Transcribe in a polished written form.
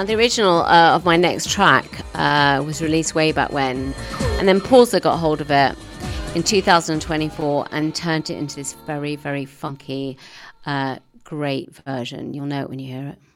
Now, the original of my next track was released way back when, and then Pulsar got hold of it in 2024 and turned it into this very, very funky, great version. You'll know it when you hear it.